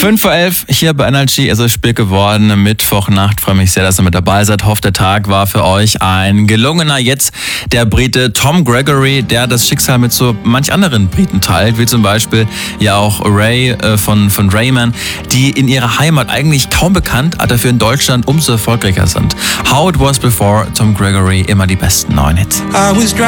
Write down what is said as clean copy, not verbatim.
5:11 hier bei NRG, es ist spät geworden, Mittwochnacht. Freue mich sehr, dass ihr mit dabei seid. Hoffe, der Tag war für euch ein gelungener. Jetzt der Brite Tom Gregory, der das Schicksal mit so manch anderen Briten teilt, wie zum Beispiel ja auch Ray von Rayman, die in ihrer Heimat eigentlich kaum bekannt, aber dafür in Deutschland umso erfolgreicher sind. How It Was Before, Tom Gregory, immer die besten neuen Hits.